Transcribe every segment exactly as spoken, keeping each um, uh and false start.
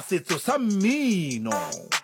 setso sa mmino.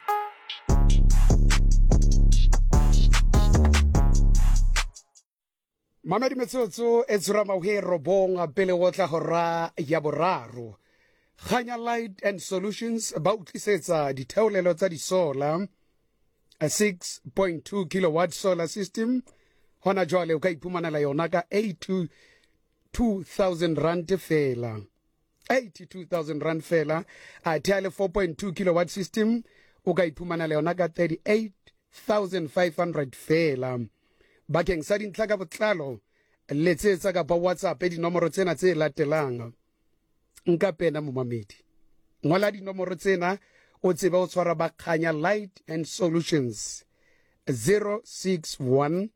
Mamadi metsotso e tsura mauhero bonga pele go tla hora ya boraro. Khanya Light and Solutions ba utlisetsa ditheolelo tsa di solar a six point two kilowatt solar system hona jwale o ka iphumanela yona ka eighty-two thousand rand fela. eighty-two thousand rand fela. A theale four point two kilowatt system o ka iphumanela yona ka thirty-eight thousand five hundred fela. Bakeng sa dintlha ka botlalo letsetsa ka ba WhatsApp e dinomoro tsena tse latelang. Nka pena momamedi ngola dinomoro tsena o tseba o tshwara ba Khanya Light and Solutions zero six one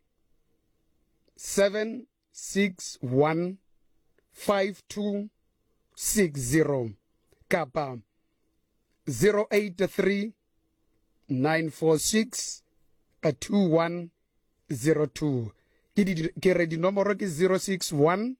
seven six one five two six zero kapa zero eight three nine four six two one zero two. Ke re dinomoro ke zero six one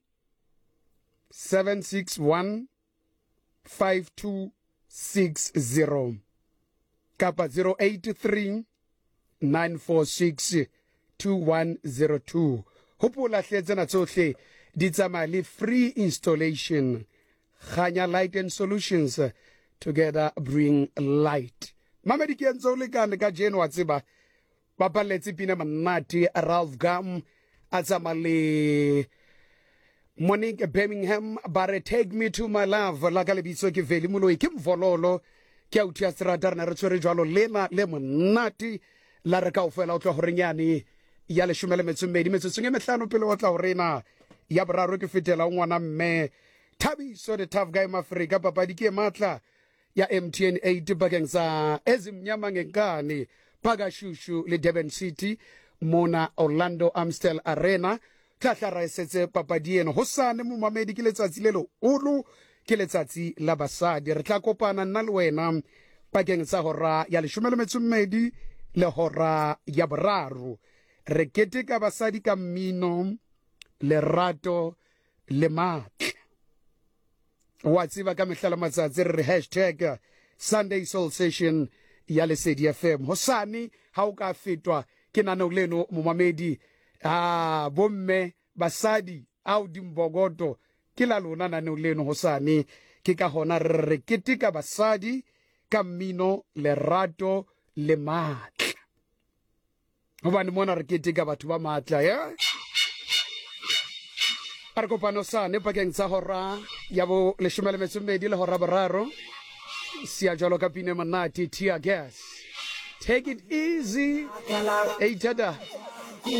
seven six one five two six zero kapa zero eight three nine four six two one zero two. Hopola hle tsena tsohle di tsamaya le free installation. Khanya Light and Solutions, together bring light. Mamedi ke ntse o le ka ka jeno wa tseba ba baletse pina manati Ralph Gum atsamale Monique Birmingham bare Take Me to My Love la ka lebitso ke veli moloi ke mvololo ke a utia strata rena re tshwere jwalo lena le monati la re ka ofela o tla gore nyane ya le shumele metsomedi metsotsong e mehlano pele o tla gore na ya boraro ke fetela ngwana mme Thabiso the tough guy mafrika papadi ke matla ya M T N eight bakeng sa ezimnyama ngenkani Pagashushu le Durban City mona Orlando Amstel Arena tlhahla ra setse papadi eno hosane mo mamedi ke letsatsi le lo ulu ke letsatsi la basadi re tla kopana nna le wena bakeng sa hora ya leshome metsomedi le hora ya boraro re keteka basadi ka mmino lerato le matla wa tsiba ka mehlala matsatsi re hashtag Sunday Soul Session ya Lesedi F M hosane ha o ka fetwa ke nano leno momamedi ah bomme basadi au dimbogoto ke la lona nano leno hosane ke ka hona re ketika basadi ka mmino lerato le matla hobane mona re ketika batho ba matla ya Ar kopano sane pakeng sa hora ya bo leshome metsomedi le hora boraro sia jalo ka pine manati tear gas. Take it easy. Hey, tada.